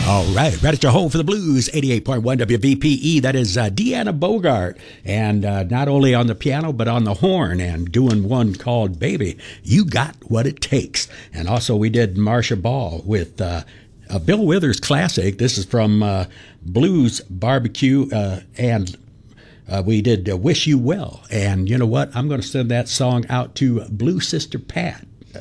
All right, right at your home for the blues, 88.1 WVPE. That is Deanna Bogart, and not only on the piano, but on the horn, and doing one called Baby, You Got What It Takes. And also we did Marcia Ball with a Bill Withers classic. This is from Blues Barbecue, and we did Wish You Well. And you know what? I'm going to send that song out to Blue Sister Pat.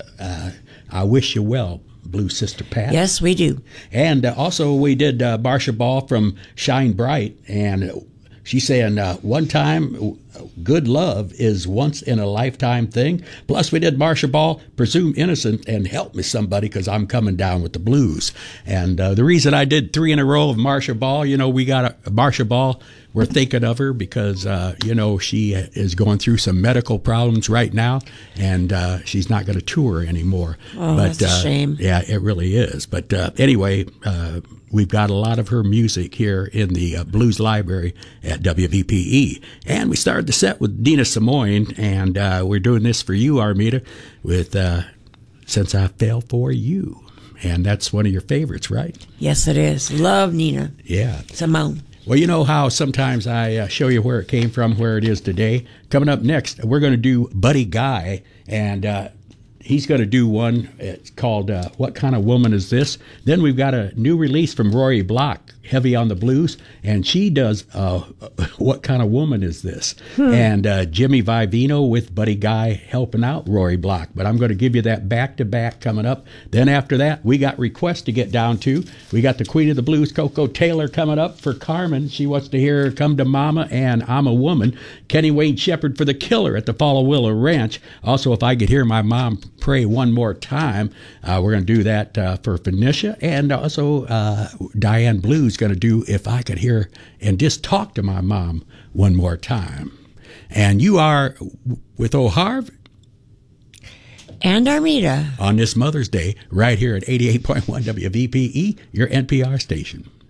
I wish you well, Blue Sister Pat. Yes, we do. And also we did Marcia Ball from Shine Bright, and she's saying one time good love is once in a lifetime thing. Plus we did Marcia Ball, Presume Innocent, and Help Me Somebody, because I'm coming down with the blues. And the reason I did 3 in a row of Marcia Ball, you know, we got a Marcia Ball. We're thinking of her because, you know, she is going through some medical problems right now, and she's not going to tour anymore. Oh, but, that's a shame. Yeah, it really is. But anyway, we've got a lot of her music here in the Blues Library at WVPE. And we started the set with Nina Simone, and we're doing this for you, Armida, with Since I Fell For You. And that's one of your favorites, right? Yes, it is. Love Nina. Yeah. Simone. Well, you know how sometimes I show you where it came from, where it is today. Coming up next, we're going to do Buddy Guy, and he's going to do one. It's called What Kind of Woman Is This? Then we've got a new release from Rory Block, Heavy on the Blues, and she does What Kind of Woman Is This? And Jimmy Vivino with Buddy Guy helping out Rory Block. But I'm going to give you that back-to-back coming up. Then after that, we got requests to get down to. We got the Queen of the Blues, Coco Taylor, coming up for Carmen. She wants to hear Come to Mama and I'm a Woman. Kenny Wayne Shepherd for The Killer at the Follow Willow Ranch. Also, If I Could Hear My Mom Pray One More Time, we're going to do that for Phoenicia. And also Diane Blue's going to do If I Could Hear and Just Talk to My Mom One More Time. And you are with O'Harv And Armida on this Mother's Day right here at 88.1 WVPE, your NPR station.